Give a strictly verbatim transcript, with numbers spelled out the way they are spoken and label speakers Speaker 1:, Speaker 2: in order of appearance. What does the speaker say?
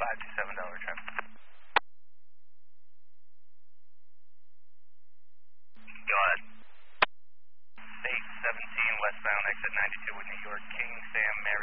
Speaker 1: five two seven Delaware traffic. Go ahead. eight seventeen westbound exit ninety-two with New York, King Sam Mary.